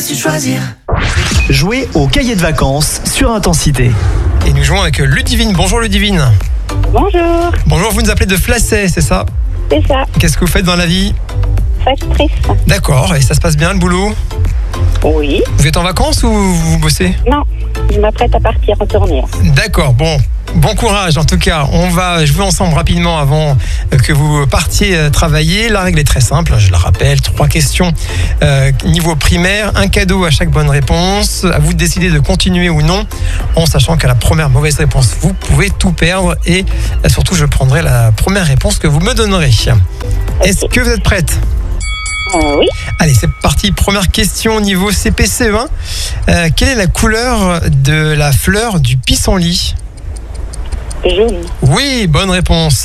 su choisir. Jouez au cahier de vacances sur Intensité. Et nous jouons avec Ludivine. Bonjour Ludivine. Bonjour, Bonjour, vous nous appelez de Flacet, c'est ça? c'est ça, Qu'est-ce que vous faites dans la vie? factrice. D'accord, et ça se passe bien le boulot? Oui, Vous êtes en vacances ou vous bossez? non, je m'apprête à partir en tournée. D'accord, bon courage en tout cas. On va jouer ensemble rapidement avant que vous partiez travailler. La règle est très simple, je la rappelle. 3 questions niveau primaire, un cadeau à chaque bonne réponse. À vous de décider de continuer ou non, en sachant qu'à la première mauvaise réponse, vous pouvez tout perdre. Et surtout, je prendrai la première réponse que vous me donnerez. Est-ce que vous êtes prête? Oui, Allez, c'est parti. Première question niveau CPCE1. Quelle est la couleur de la fleur du pissenlit? jaune. Oui, bonne réponse.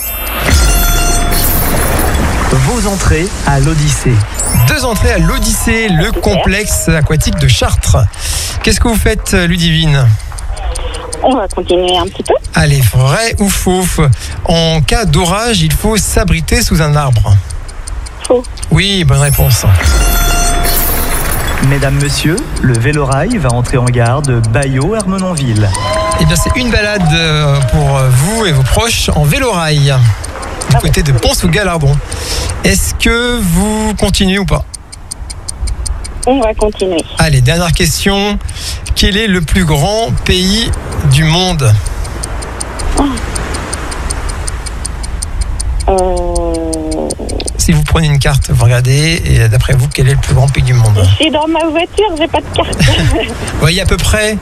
Vos entrées à l'Odyssée. 2 entrées à l'Odyssée, le complexe aquatique de Chartres. Qu'est-ce que vous faites, Ludivine? On va continuer un petit peu. Allez, vrai ou faux? En cas d'orage, il faut s'abriter sous un arbre. Faux. Oui, bonne réponse. Mesdames, messieurs, le Vélorail va entrer en gare de Bailleau-Ermenonville. Eh bien, c'est une balade pour vous et vos proches en vélorail, du côté de Pont-sous-Galardon. Est-ce que vous continuez ou pas? On va continuer. Allez, dernière question. Quel est le plus grand pays du monde? Si vous prenez une carte, vous regardez, et d'après vous, quel est le plus grand pays du monde? Je suis dans ma voiture, j'ai pas de carte. Vous voyez à peu près?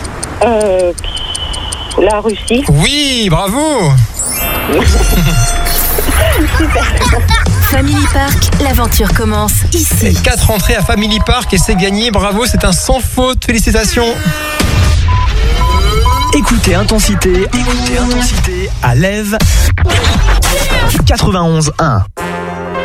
La Russie. Oui, bravo! Family Park, l'aventure commence ici. 4 entrées à Family Park et c'est gagné, bravo, c'est un sans faute, félicitations! Écoutez Intensité à l'Ève 91.1.